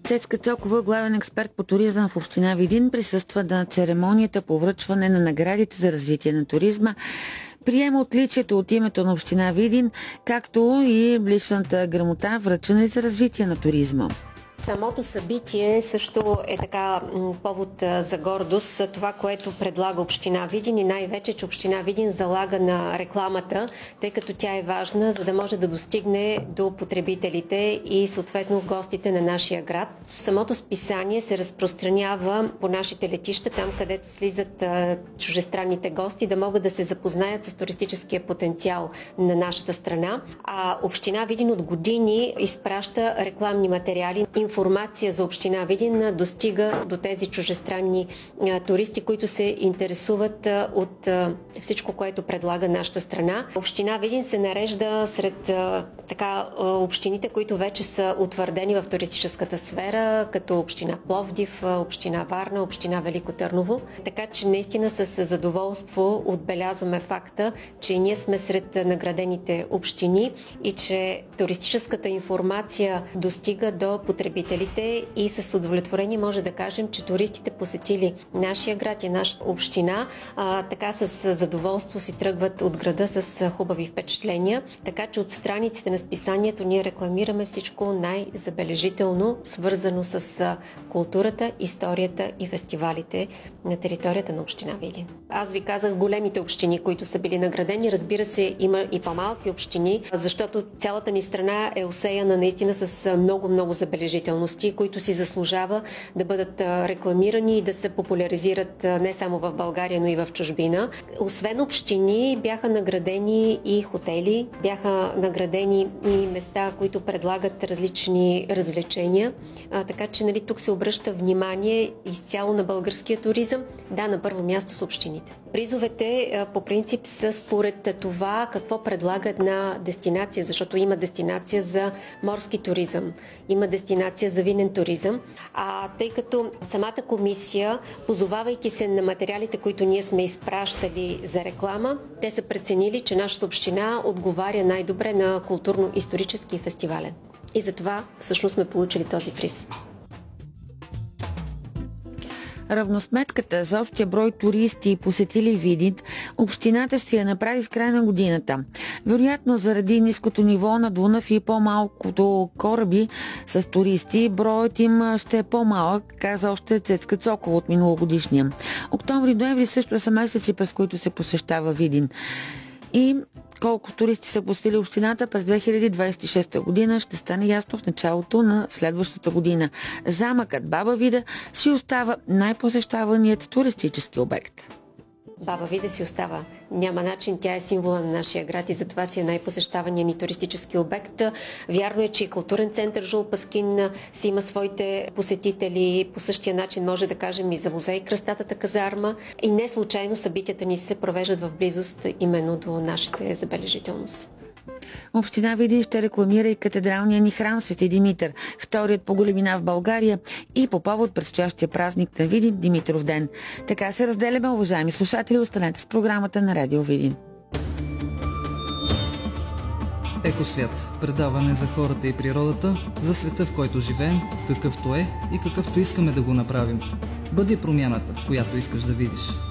Цецка Цокова, главен експерт по туризъм в община Видин, присъства на церемонията по връчване на наградите за развитие на туризма. Приема отличието от името на община Видин, както и личната грамота, връчена за развитие на туризма. Самото събитие също е така повод за гордост. Това, което предлага община Видин и най-вече, че община Видин залага на рекламата, тъй като тя е важна, за да може да достигне до потребителите и съответно гостите на нашия град. Самото списание се разпространява по нашите летища, там където слизат чужестранните гости, да могат да се запознаят с туристическия потенциал на нашата страна. А община Видин от години изпраща рекламни материали, информация за община Видин достига до тези чужестранни туристи, които се интересуват от всичко, което предлага нашата страна. Община Видин се нарежда сред общините, които вече са утвърдени в туристическата сфера, като община Пловдив, община Варна, община Велико Търново. Така че наистина с задоволство отбелязваме факта, че ние сме сред наградените общини и че туристическата информация достига до потребителите и с удовлетворение може да кажем, че туристите посетили нашия град и нашата община така с задоволство си тръгват от града с хубави впечатления. Така че от страниците на списанието ние рекламираме всичко най-забележително, свързано с културата, историята и фестивалите на територията на община Видин. Аз ви казах големите общини, които са били наградени. Разбира се, има и по-малки общини, защото цялата ни страна е осеяна наистина с много забележителности, които си заслужава да бъдат рекламирани и да се популяризират не само в България, но и в чужбина. Освен общини, бяха наградени и хотели, бяха наградени и места, които предлагат различни развлечения. Така че тук се обръща внимание изцяло на българския туризъм. Да, на първо място с общините. Призовете по принцип са според това какво предлага една дестинация, защото има дестинация за морски туризъм, има дестинация за винен туризъм, тъй като самата комисия, позовавайки се на материалите, които ние сме изпращали за реклама, те са преценили, че нашата община отговаря най-добре на културно-исторически фестивален. И затова всъщност сме получили този приз. Равносметката за общия брой туристи и посетили Видин, общината ще я направи в края на годината. Вероятно, заради ниското ниво на Дунав и по-малкото кораби с туристи, броят им ще е по-малък, каза още Цецка Цокова от миналогодишния. Октомври-ноември също са месеци, през които се посещава Видин. И колко туристи са посетили общината през 2026 година ще стане ясно в началото на следващата година. Замъкът Баба Вида си остава най-посещаваният туристически обект. Баба Вида си остава. Няма начин, тя е символа на нашия град и затова си е най-посещавания ни туристически обект. Вярно е, че и културен център Жул Паскин си има своите посетители. По същия начин може да кажем и за музей Кръстатата казарма. И не случайно събитията ни се провеждат в близост именно до нашите забележителности. Община Видин ще рекламира и катедралния ни храм Свети Димитър, вторият по големина в България и по повод предстоящия празник на Видин Димитров ден. Така се разделяме, уважаеми слушатели, останете с програмата на Радио Видин. Екосвят. Предаване за хората и природата, за света, в който живеем, какъвто е и какъвто искаме да го направим. Бъди промяната, която искаш да видиш.